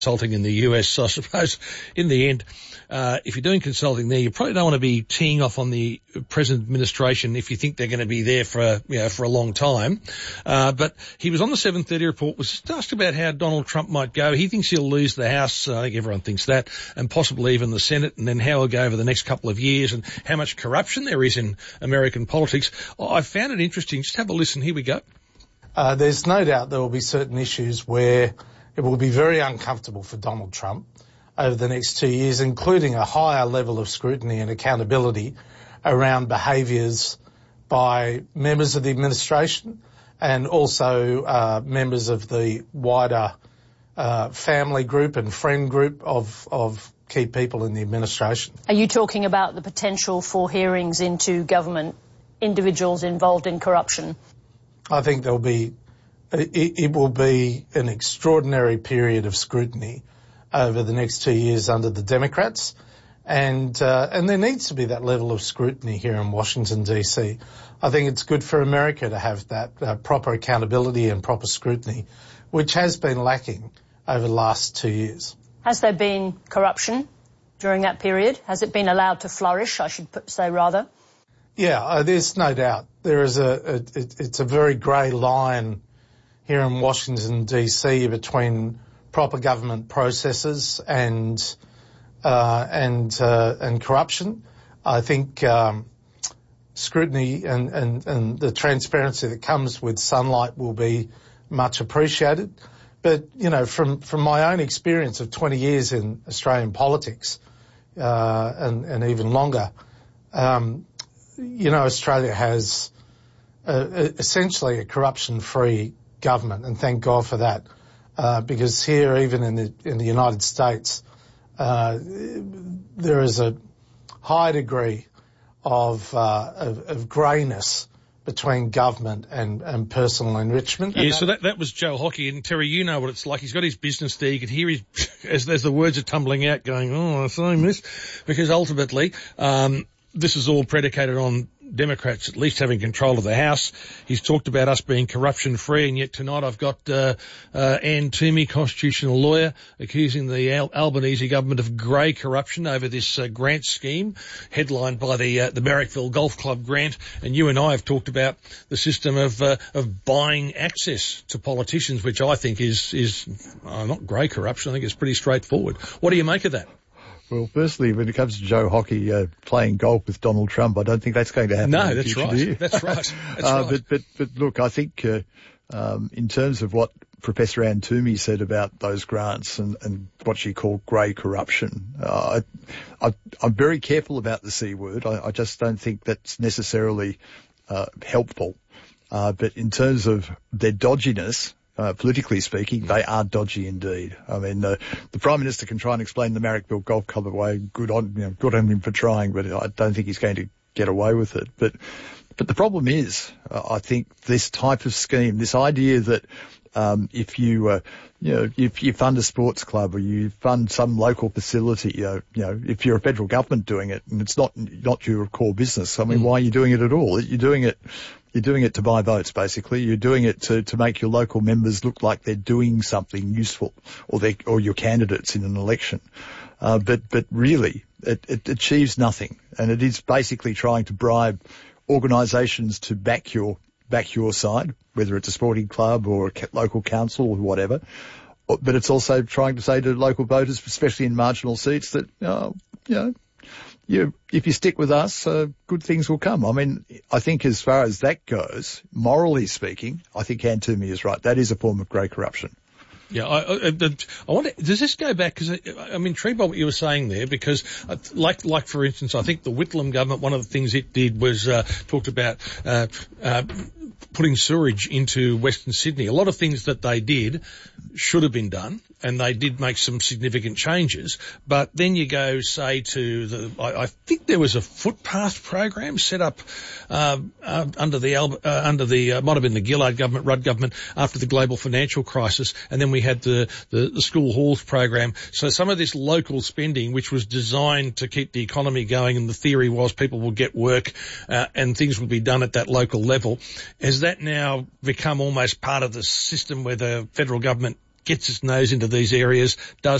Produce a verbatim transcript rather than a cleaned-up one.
consulting in the U S, so I suppose in the end, uh, if you're doing consulting there, you probably don't want to be teeing off on the present administration if you think they're going to be there for, you know, for a long time. Uh, but he was on the seven thirty report, was just asked about how Donald Trump might go. He thinks he'll lose the House. I think everyone thinks that, and possibly even the Senate, and then how he'll go over the next couple of years and how much corruption there is in American politics. I found it interesting. Just have a listen. Here we go. Uh, there's no doubt there will be certain issues where it will be very uncomfortable for Donald Trump over the next two years, including a higher level of scrutiny and accountability around behaviours by members of the administration and also uh, members of the wider uh, family group and friend group of, of key people in the administration. Are you talking about the potential for hearings into government individuals involved in corruption? I think there'll be It, it will be an extraordinary period of scrutiny over the next two years under the Democrats, and uh, and there needs to be that level of scrutiny here in Washington, D C. I think it's good for America to have that uh, proper accountability and proper scrutiny, which has been lacking over the last two years. Has there been corruption during that period? Has it been allowed to flourish, I should put, say rather? Yeah, uh, there's no doubt. There is a, a it, it's a very grey line here in Washington, D C, between proper government processes and uh, and uh, and corruption. I think um, scrutiny and, and, and the transparency that comes with sunlight will be much appreciated. But, you know, from, from my own experience of twenty years in Australian politics uh, and, and even longer, um, you know, Australia has uh, essentially a corruption-free government, and thank God for that, uh, because here, even in the in the United States, uh, there is a high degree of uh, of, of greyness between government and, and personal enrichment. Yeah, so that, that was Joe Hockey. And Terry, you know what it's like. He's got his business there. You could hear his, as, as the words are tumbling out, going, oh, I'm saying this, because ultimately, um, this is all predicated on Democrats at least having control of the House. He's talked about us being corruption-free, and yet tonight I've got uh, uh, Ann Toomey, constitutional lawyer, accusing the Al- Albanese government of grey corruption over this uh, grant scheme, headlined by the uh, the Marrickville Golf Club grant. And you and I have talked about the system of uh, of buying access to politicians, which I think is is uh, not grey corruption. I think it's pretty straightforward. What do you make of that? Well, firstly, when it comes to Joe Hockey uh, playing golf with Donald Trump, I don't think that's going to happen. No, in the that's future, right. do you? That's right. That's uh, right. But, but, but look, I think uh, um, in terms of what Professor Ann Toomey said about those grants and, and what she called grey corruption, uh, I, I, I'm very careful about the C word. I, I just don't think that's necessarily uh, helpful. Uh, but in terms of their dodginess, Uh, politically speaking, they are dodgy indeed. I mean, uh, the Prime Minister can try and explain the Marrickville Golf Club away. Good on, you know, good on him for trying, but I don't think he's going to get away with it. But, but the problem is, uh, I think this type of scheme, this idea that um, if you, uh, you know, if you fund a sports club or you fund some local facility, you know, you know, if you're a federal government doing it and it's not not your core business, I mean, mm. why are you doing it at all? You're doing it. You're doing it to buy votes, basically. You're doing it to, to make your local members look like they're doing something useful, or they or your candidates in an election. Uh, but but really, it, it achieves nothing, and it is basically trying to bribe organisations to back your back your side, whether it's a sporting club or a local council or whatever. But it's also trying to say to local voters, especially in marginal seats, that oh, you know. You, if you stick with us, uh, good things will come. I mean, I think as far as that goes, morally speaking, I think Ann Toomey is right. That is a form of grey corruption. Yeah, I, I, I wonder, does this go back, because I'm intrigued by what you were saying there, because like, like for instance, I think the Whitlam government, one of the things it did was uh, talked about uh, uh, putting sewerage into Western Sydney. A lot of things that they did should have been done, and they did make some significant changes. But then you go, say, to the, I, I think there was a footpath program set up uh, uh, under the, uh, under the, uh, might have been the Gillard government, Rudd government, after the global financial crisis, and then we had the, the, the school halls program. So some of this local spending, which was designed to keep the economy going, and the theory was people will get work uh, and things will be done at that local level, has that now become almost part of the system where the federal government gets its nose into these areas, does